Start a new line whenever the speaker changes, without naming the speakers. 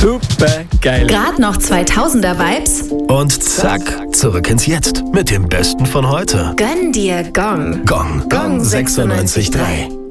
Super geil.
Gerade noch 2000er Vibes?
Und zack, zurück ins Jetzt mit dem Besten von heute.
Gönn dir Gong.
Gong 96.3.